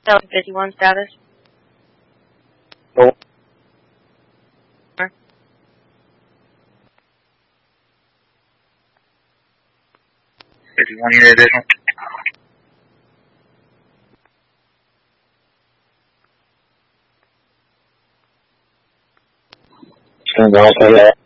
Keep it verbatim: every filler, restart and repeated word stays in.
Seven fifty-one status. Oh. fifty-one unit additional. Stand by, okay.